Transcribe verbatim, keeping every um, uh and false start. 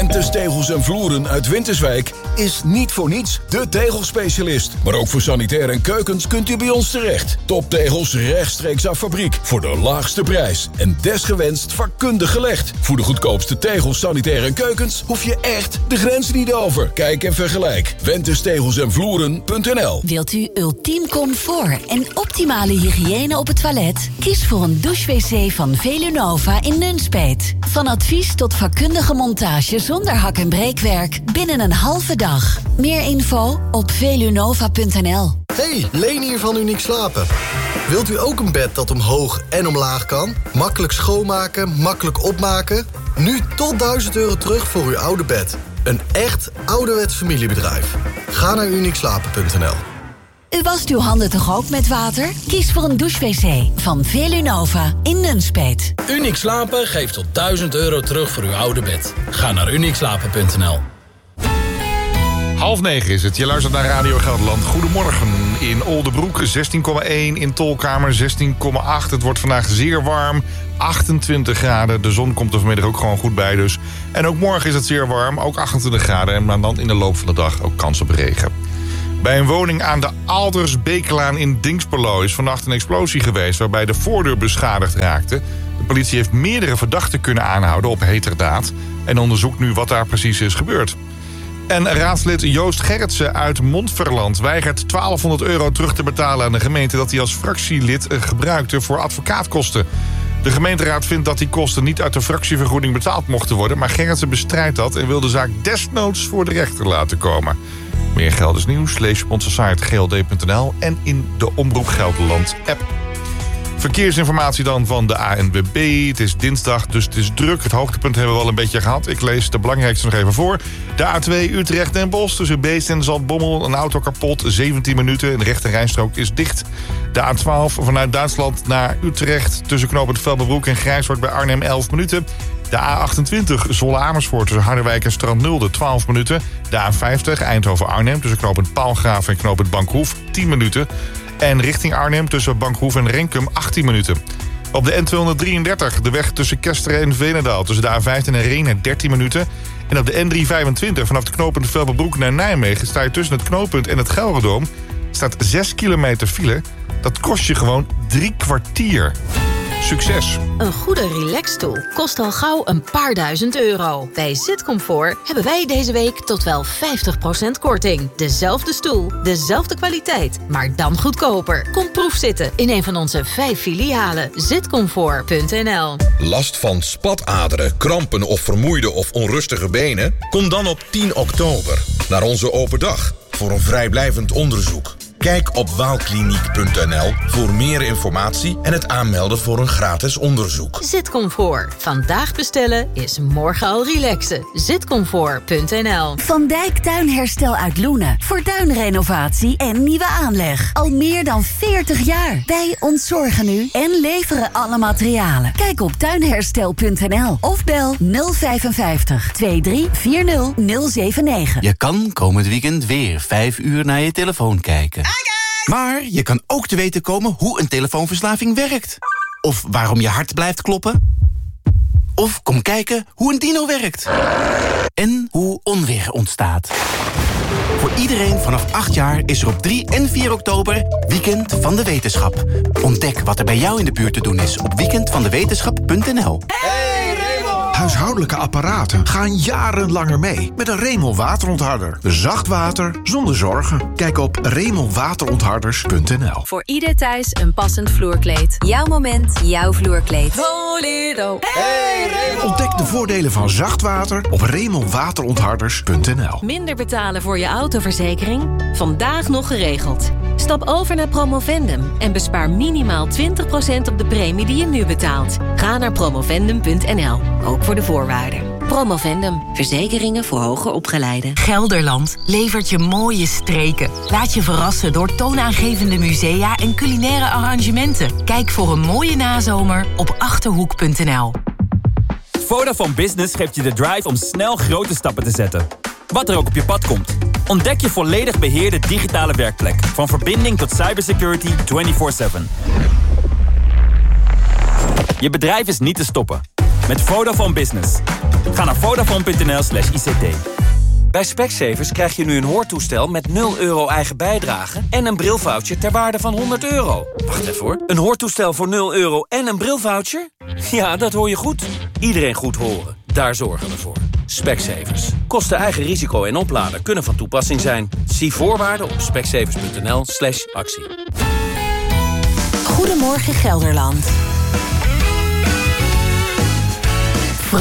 Ventes Tegels en Vloeren uit Winterswijk is niet voor niets de tegelspecialist. Maar ook voor sanitair en keukens kunt u bij ons terecht. Toptegels rechtstreeks af fabriek voor de laagste prijs. En desgewenst vakkundig gelegd. Voor de goedkoopste tegels, sanitair en keukens hoef je echt de grens niet over. Kijk en vergelijk. Ventes Tegels en Vloeren punt n l. Wilt u ultiem comfort en optimale hygiëne op het toilet? Kies voor een douche-wc van Velunova in Nunspeet. Van advies tot vakkundige montage zonder hak- en breekwerk binnen een halve dag. Meer info op velunova punt n l. Hey, Leen hier van Uniek Slapen. Wilt u ook een bed dat omhoog en omlaag kan? Makkelijk schoonmaken, makkelijk opmaken? Nu tot duizend euro terug voor uw oude bed. Een echt ouderwets familiebedrijf. Ga naar uniek slapen punt n l. U wast uw handen toch ook met water? Kies voor een douche-wc van Velunova in Nunspeet. Uniek Slapen geeft tot duizend euro terug voor uw oude bed. Ga naar uniek slapen punt n l. Half negen is het. Je luistert naar Radio Gelderland. Goedemorgen. In Oldebroek zestien komma één. In Tolkamer zestien komma acht. Het wordt vandaag zeer warm. achtentwintig graden. De zon komt er vanmiddag ook gewoon goed bij dus. En ook morgen is het zeer warm. Ook achtentwintig graden. En maar dan in de loop van de dag ook kans op regen. Bij een woning aan de Aldersbekelaan in Dinxperlo is vannacht een explosie geweest waarbij de voordeur beschadigd raakte. De politie heeft meerdere verdachten kunnen aanhouden op heterdaad en onderzoekt nu wat daar precies is gebeurd. En raadslid Joost Gerritsen uit Montferland weigert twaalfhonderd euro terug te betalen aan de gemeente dat hij als fractielid gebruikte voor advocaatkosten. De gemeenteraad vindt dat die kosten niet uit de fractievergoeding betaald mochten worden, maar Gerritsen bestrijdt dat en wil de zaak desnoods voor de rechter laten komen. Meer Gelders nieuws lees je op onze site g l d punt n l en in de Omroep Gelderland app. Verkeersinformatie dan van de A N W B. Het is dinsdag, dus het is druk. Het hoogtepunt hebben we al een beetje gehad. Ik lees de belangrijkste nog even voor. De A twee Utrecht en Bos tussen Beest en Zaltbommel. Een auto kapot, zeventien minuten. En de rechte rijstrook is dicht. De A twaalf vanuit Duitsland naar Utrecht tussen knooppunt Velperbroek en Grijshoort bij Arnhem elf minuten. De A achtentwintig Zwolle-Amersfoort tussen Harderwijk en Strand-Nulde twaalf minuten. De A vijftig Eindhoven-Arnhem tussen knooppunt Paalgraaf en knooppunt Bankhoef tien minuten. En richting Arnhem tussen Bankhoef en Renkum achttien minuten. Op de N tweehonderddrieëndertig de weg tussen Kesteren en Veenendaal tussen de A vijftien en Renen dertien minuten. En op de N driehonderdvijfentwintig vanaf het knooppunt Velperbroek naar Nijmegen sta je tussen het knooppunt en het Gelderdoom. Staat zes kilometer file. Dat kost je gewoon drie kwartier. Succes! Een goede relaxstoel kost al gauw een paar duizend euro. Bij Zitcomfort hebben wij deze week tot wel vijftig procent korting. Dezelfde stoel, dezelfde kwaliteit, maar dan goedkoper. Kom proefzitten in een van onze vijf filialen. zitcomfort punt n l. Last van spataderen, krampen of vermoeide of onrustige benen? Kom dan op tien oktober naar onze open dag voor een vrijblijvend onderzoek. Kijk op waalkliniek punt n l voor meer informatie en het aanmelden voor een gratis onderzoek. Zitcomfort. Vandaag bestellen is morgen al relaxen. zitcomfort punt n l. Van Dijk Tuinherstel uit Loenen. Voor tuinrenovatie en nieuwe aanleg. Al meer dan veertig jaar. Wij ontzorgen u en leveren alle materialen. Kijk op tuinherstel punt n l of bel nul vijfenvijftig tweeëntwintig veertig nul zeventig. Je kan komend weekend weer vijf uur naar je telefoon kijken. Maar je kan ook te weten komen hoe een telefoonverslaving werkt. Of waarom je hart blijft kloppen. Of kom kijken hoe een dino werkt. En hoe onweer ontstaat. Voor iedereen vanaf acht jaar is er op drie en vier oktober Weekend van de Wetenschap. Ontdek wat er bij jou in de buurt te doen is op weekend van de wetenschap punt n l. Huishoudelijke apparaten gaan jarenlanger mee met een Remel waterontharder. Zacht water zonder zorgen. Kijk op remel waterontharders punt n l. Voor ieder thuis een passend vloerkleed. Jouw moment, jouw vloerkleed. Hey, ontdek de voordelen van zacht water op remel waterontharders punt n l. Minder betalen voor je autoverzekering? Vandaag nog geregeld. Stap over naar Promovendum en bespaar minimaal twintig procent op de premie die je nu betaalt. Ga naar promovendum punt n l, ook voor de voorwaarden. Promovendum, verzekeringen voor hoger opgeleiden. Gelderland levert je mooie streken. Laat je verrassen door toonaangevende musea en culinaire arrangementen. Kijk voor een mooie nazomer op achterhoek punt n l. Vodafone Business geeft je de drive om snel grote stappen te zetten. Wat er ook op je pad komt. Ontdek je volledig beheerde digitale werkplek. Van verbinding tot cybersecurity vierentwintig zeven. Je bedrijf is niet te stoppen. Met Vodafone Business. Ga naar vodafone.nl slash ICT. Bij Specsavers krijg je nu een hoortoestel met nul euro eigen bijdrage en een brilvoucher ter waarde van honderd euro. Wacht even hoor. Een hoortoestel voor nul euro en een brilvoucher? Ja, dat hoor je goed. Iedereen goed horen. Daar zorgen we voor. Specsavers. Kosten eigen risico en oplader kunnen van toepassing zijn. Zie voorwaarden op specsavers.nl slash actie. Goedemorgen Gelderland.